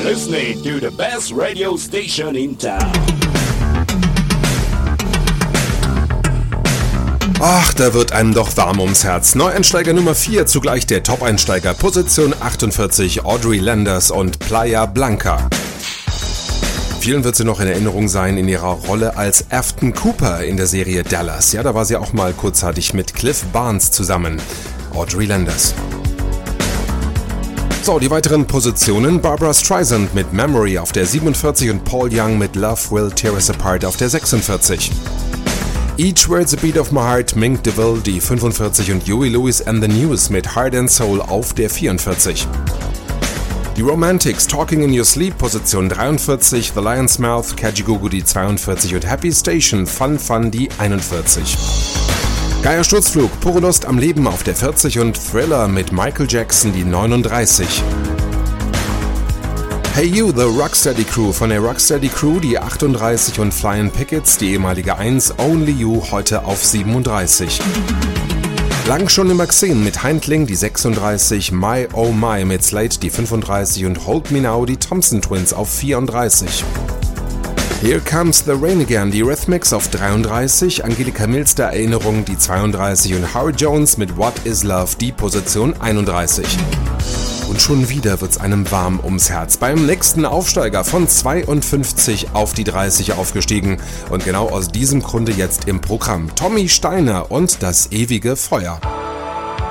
listening to the best radio station in town. Ach, da wird einem doch warm ums Herz. Neueinsteiger Nummer 4, zugleich der Top-Einsteiger, Position 48, Audrey Landers und Playa Blanca. Vielen wird sie noch in Erinnerung sein in ihrer Rolle als Afton Cooper in der Serie Dallas. Ja, da war sie auch mal kurzzeitig mit Cliff Barnes zusammen. Audrey Landers. So, die weiteren Positionen: Barbra Streisand mit Memory auf der 47 und Paul Young mit Love Will Tear Us Apart auf der 46. Each Word's a Beat of My Heart, Mink DeVille, die 45 und Huey Lewis and the News mit Heart and Soul auf der 44. Die Romantics, Talking in Your Sleep, Position 43, The Lion's Mouth, Kajagoogoo, die 42 und Happy Station, Fun Fun, die 41. Geier Sturzflug, Pure Lust am Leben auf der 40 und Thriller mit Michael Jackson, die 39. Hey You, The Rocksteady Crew von der Rocksteady Crew, die 38 und Flying Pickets, die ehemalige 1, Only You, heute auf 37. Lang schon im Maxen mit Heindling, die 36, My Oh My mit Slate, die 35 und Hold Me Now, die Thompson Twins auf 34. Here Comes the Rain Again, die Rhythmics auf 33, Angelika Milster Erinnerung, die 32 und Howard Jones mit What Is Love, die Position 31. Und schon wieder wird's einem warm ums Herz. Beim nächsten Aufsteiger von 52 auf die 30 aufgestiegen. Und genau aus diesem Grunde jetzt im Programm Tommy Steiner und das ewige Feuer.